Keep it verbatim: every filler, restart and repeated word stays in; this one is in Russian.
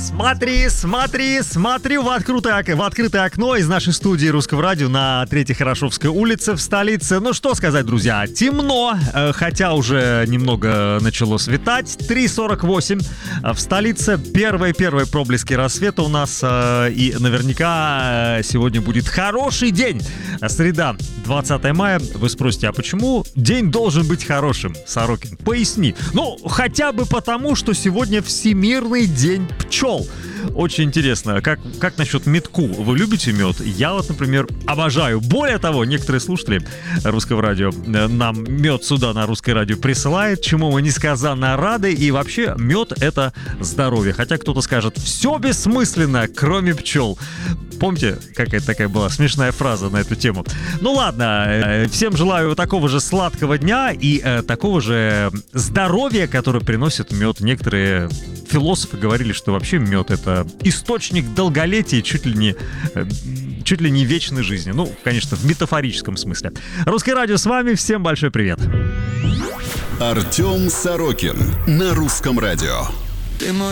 Смотри, смотри, смотри в открытое, в открытое окно из нашей студии Русского радио на Третьей Хорошевской улице в столице. Ну что сказать, друзья, темно, хотя уже немного начало светать. три сорок восемь в столице. Первые-первые проблески рассвета у нас. И наверняка сегодня будет хороший день. Среда, двадцатое мая. Вы спросите, а почему день должен быть хорошим, Сорокин? Поясни. Ну, хотя бы потому, что сегодня Всемирный день пчел. Очень интересно, как, как насчет медку? Вы любите мед? Я вот, например, обожаю. Более того, некоторые слушатели Русского радио нам мед сюда на Русское радио присылают, чему мы несказанно рады. И вообще мед — это здоровье. Хотя кто-то скажет, все бессмысленно, кроме пчел. Помните, какая-то такая была смешная фраза на эту тему? Ну ладно, всем желаю такого же сладкого дня и э, такого же здоровья, которое приносит мед. Некоторые философы говорили, что вообще мед — это источник долголетия, чуть ли не, э, чуть ли не вечной жизни. Ну, конечно, в метафорическом смысле. Русское радио с вами, всем большой привет. Артем Сорокин на Русском радио.